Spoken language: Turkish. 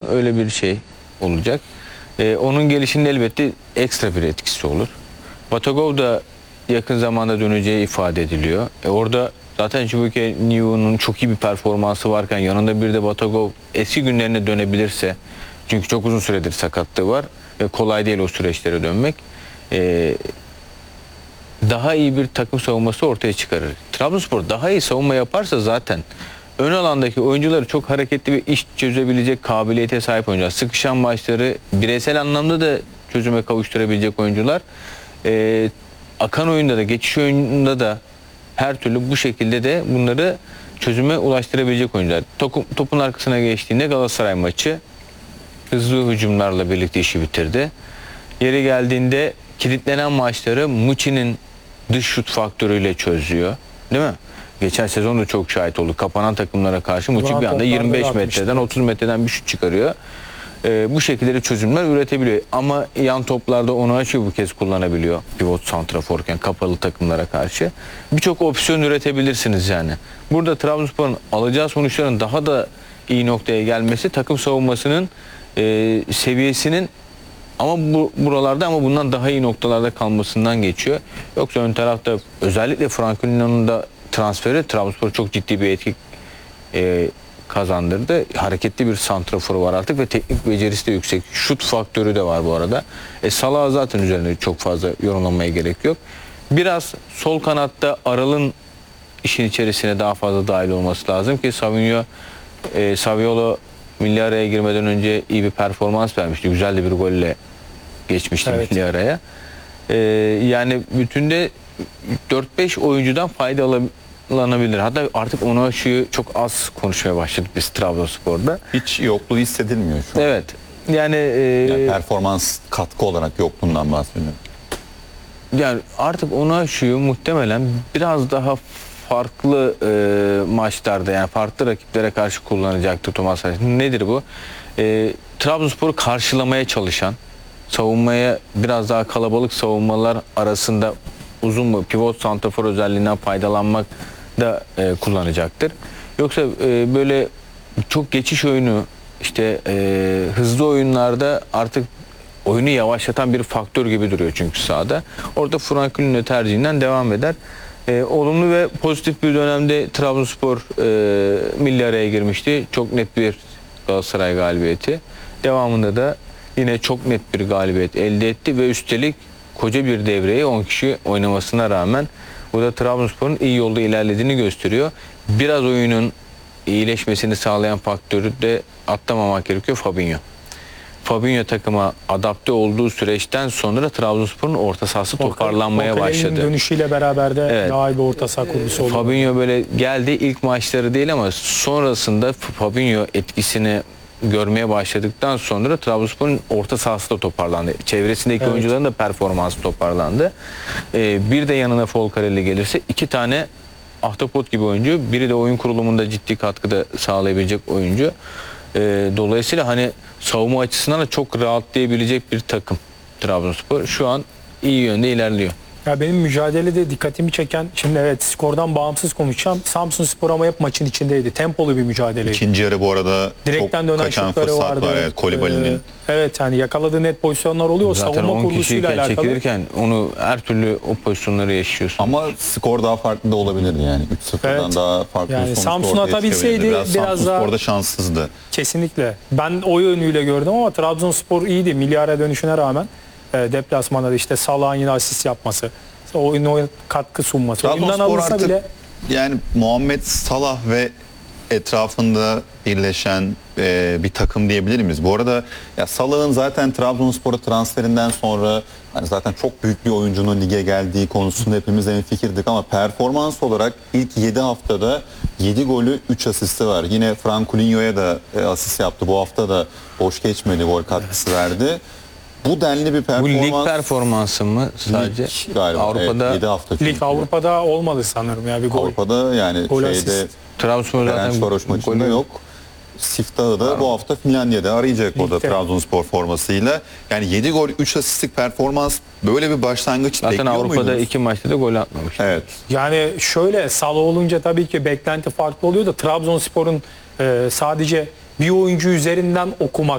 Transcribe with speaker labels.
Speaker 1: öyle bir şey olacak. Onun gelişinde elbette ekstra bir etkisi olur. Batagov da yakın zamanda döneceği ifade ediliyor. Orada zaten Chibuike Niu'nun çok iyi bir performansı varken yanında bir de Batagov eski günlerine dönebilirse, çünkü çok uzun süredir sakatlığı var ve kolay değil o süreçlere dönmek. Daha iyi bir takım savunması ortaya çıkarır. Trabzonspor daha iyi savunma yaparsa zaten ön alandaki oyuncuları çok hareketli ve iş çözebilecek kabiliyete sahip oyuncular. Sıkışan maçları bireysel anlamda da çözüme kavuşturabilecek oyuncular. Akan oyunda da, geçiş oyununda da her türlü bu şekilde de bunları çözüme ulaştırabilecek oyuncular. Topun arkasına geçtiğinde Galatasaray maçı hızlı hücumlarla birlikte işi bitirdi. Yeri geldiğinde kilitlenen maçları Muçi'nin dış şut faktörüyle çözüyor. Değil mi? Geçen sezon da çok şahit olduk. Kapanan takımlara karşı Muçi bir anda 25 metreden 30 metreden bir şut çıkarıyor. Bu şekilde çözümler üretebiliyor. Ama yan toplarda onu açıyor, bu kez kullanabiliyor. Pivot santraforken kapalı takımlara karşı. Birçok opsiyon üretebilirsiniz yani. Burada Trabzonspor'un alacağı sonuçların daha da iyi noktaya gelmesi takım savunmasının seviyesinin buralarda ama bundan daha iyi noktalarda kalmasından geçiyor. Yoksa ön tarafta özellikle Frankulinho'nun da transferi Trabzonspor çok ciddi bir etki kazandırdı. Hareketli bir santraforu var artık ve teknik becerisi de yüksek. Şut faktörü de var bu arada. Salah zaten üzerine çok fazla yorumlamaya gerek yok. Biraz sol kanatta Aral'ın işin içerisine daha fazla dahil olması lazım ki Saviolo milli araya girmeden önce iyi bir performans vermişti. Güzel de bir golle geçmişti milli araya. Yani bütünde 4-5 oyuncudan faydalanabilir. Hatta artık Onuachu'yu çok az konuşmaya başladık biz Trabzonspor'da.
Speaker 2: Hiç yokluğu hissedilmiyor şu an.
Speaker 1: Evet. Yani
Speaker 2: performans katkı olarak yokluğundan bahsediyorum.
Speaker 1: Yani artık Onuachu'yu muhtemelen biraz daha farklı maçlarda, yani farklı rakiplere karşı kullanacaktır Thomas Sanchez. Nedir bu? Trabzonspor'u karşılamaya çalışan, savunmaya biraz daha kalabalık savunmalar arasında uzun pivot santrafor özelliğinden faydalanmak da kullanacaktır. Yoksa böyle çok geçiş oyunu, işte hızlı oyunlarda artık oyunu yavaşlatan bir faktör gibi duruyor çünkü sahada. Orada Frankulinho tercihinden devam eder. Olumlu ve pozitif bir dönemde Trabzonspor milli araya girmişti. Çok net bir Galatasaray galibiyeti. Devamında da yine çok net bir galibiyet elde etti ve üstelik koca bir devreyi 10 kişi oynamasına rağmen bu da Trabzonspor'un iyi yolda ilerlediğini gösteriyor. Biraz oyunun iyileşmesini sağlayan faktörü de atlamamak gerekiyor, Fabinho. Fabinho takıma adapte olduğu süreçten sonra Trabzonspor'un orta sahası toparlanmaya başladı.
Speaker 3: Dönüşüyle beraber de daha iyi bir orta saha kurgusu oldu.
Speaker 1: Fabinho böyle geldi, ilk maçları değil ama sonrasında Fabinho etkisini görmeye başladıktan sonra Trabzonspor'un orta sahası da toparlandı. Çevresindeki oyuncuların da performansı toparlandı. Bir de yanına Folcarelli gelirse 2 tane ahtapot gibi oyuncu, biri de oyun kurulumunda ciddi katkıda sağlayabilecek oyuncu. Dolayısıyla hani savunma açısından da çok rahatlayabilecek bir takım Trabzonspor. Şu an iyi yönde ilerliyor.
Speaker 3: Ya benim mücadelede dikkatimi çeken, şimdi evet skordan bağımsız konuşacağım. Samsunspor ama hep maçın içindeydi. Tempolu bir mücadeleydi.
Speaker 2: İkinci yarı bu arada
Speaker 3: direkten
Speaker 2: çok
Speaker 3: dönen
Speaker 2: kaçan
Speaker 3: şutları
Speaker 2: fırsat
Speaker 3: vardı.
Speaker 2: var. Evet, Kolibali'nin.
Speaker 3: Evet, hani yakaladığı net pozisyonlar oluyor.
Speaker 1: Zaten
Speaker 3: savunma kurgusuyla alakalı.
Speaker 1: çekilirken onu her türlü o pozisyonları yaşıyorsun.
Speaker 2: Ama skor daha farklı da olabilirdi yani. 3-0'dan daha farklı
Speaker 3: yani
Speaker 2: bir sonuç
Speaker 3: Samsun
Speaker 2: ortaya
Speaker 3: atabilseydi
Speaker 2: çıkabilirdi.
Speaker 3: biraz daha
Speaker 2: Samsunspor'da şanssızdı.
Speaker 3: Kesinlikle. Ben o yönüyle gördüm ama Trabzonspor iyiydi. Milli araya dönüşüne rağmen deplasmanda da işte Salah'ın yine asist yapması, oyuna katkı sunması.
Speaker 2: Trabzonspor artık yani Muhammed Salah ve etrafında birleşen bir takım diyebilir miyiz? Bu arada ya Salah'ın zaten Trabzonspor'a transferinden sonra yani zaten çok büyük bir oyuncunun lige geldiği konusunda hepimiz hemfikirdik ama performans olarak ilk 7 haftada 7 golü 3 asisti var. Yine Frankulinho'ya da asist yaptı. Bu hafta da boş geçmedi, gol katkısı verdi. Bu denli bir performans.
Speaker 1: Bu lig performansı mı sadece?
Speaker 2: Lig galiba.
Speaker 1: Avrupa'da
Speaker 2: evet, 7 hafta.
Speaker 3: Lig Avrupa'da olmadı sanırım ya bir gol.
Speaker 2: Avrupa'da yani şeyde
Speaker 1: Trabzonspor zaten
Speaker 2: Ferencvaros maçında yok. Siftah'ı da bu hafta Finlandiya'da arayacak o da Trabzonspor formasıyla. Yani 7 gol 3 asistlik performans, böyle bir başlangıç
Speaker 1: zaten
Speaker 2: bekliyor
Speaker 1: Avrupa'da
Speaker 2: muydunuz?
Speaker 1: 2 maçta da gol atmamış.
Speaker 2: Evet.
Speaker 3: Yani şöyle Salah olunca tabii ki beklenti farklı oluyor da Trabzonspor'un sadece bir oyuncu üzerinden okumak